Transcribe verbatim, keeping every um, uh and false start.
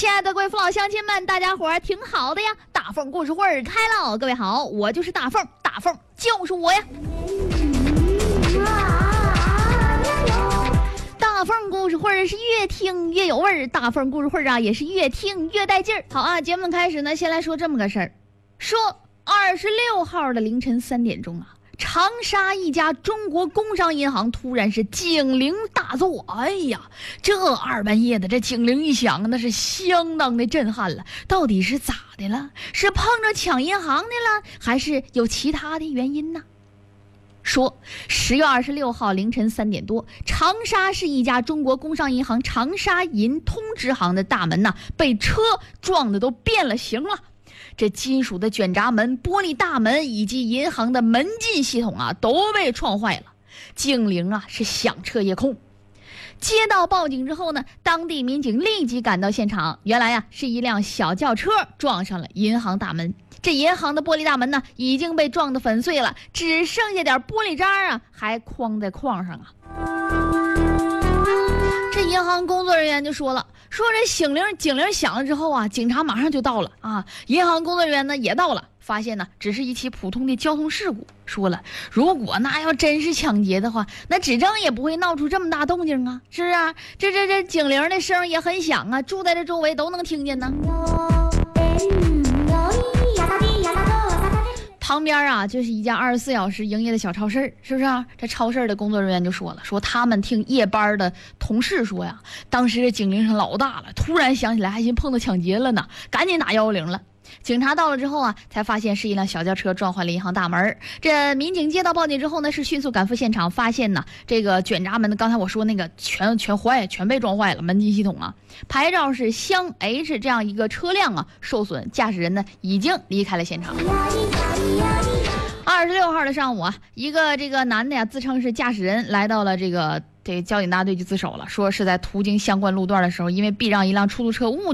亲爱的贵父老乡亲们，大家伙儿挺好的呀！大凤故事会儿开了，各位好，我就是大凤，大凤就是我呀！大凤故事会儿是越听越有味儿，大凤故事会儿啊也是越听越带劲儿。好啊，节目开始呢，先来说这么个事儿，说二十六号的凌晨三点钟啊。长沙一家中国工商银行突然是警铃大作，哎呀，这二半夜的这警铃一响，那是相当的震撼了。到底是咋的了？是碰着抢银行的了，还是有其他的原因呢？说十月二十六号凌晨三点多，长沙市一家中国工商银行长沙银通支行的大门呐、啊，被车撞得都变了形了。这金属的卷闸门、玻璃大门以及银行的门禁系统啊，都被撞坏了。警铃啊是响彻夜空。接到报警之后呢，当地民警立即赶到现场。原来啊，是一辆小轿车撞上了银行大门。这银行的玻璃大门呢，已经被撞得粉碎了，只剩下点玻璃渣啊，还框在框上啊。这银行工作人员就说了，说这警铃警铃响了之后啊，警察马上就到了啊。银行工作人员呢也到了，发现呢只是一起普通的交通事故。说了，如果那要真是抢劫的话，那指证也不会闹出这么大动静啊，是不是啊？这这这警铃的声也很响啊，住在这周围都能听见呢。旁边啊，就是一家二十四小时营业的小超市，是不是啊？这超市的工作人员就说了，说他们听夜班的同事说呀，当时这警铃声老大了，突然想起来还寻碰到抢劫了呢，赶紧打幺幺零了。警察到了之后啊，才发现是一辆小轿车撞坏了银行大门。这民警接到报警之后呢，是迅速赶赴现场，发现呢这个卷闸门的，刚才我说那个全全坏，全被撞坏了，门禁系统啊，牌照是湘 H 这样一个车辆啊受损，驾驶人呢已经离开了现场。二十六号的上午啊，一个这个男的呀自称是驾驶人，来到了这个这个交警大队就自首了，说是在途经相关路段的时候，因为避让一辆出租车误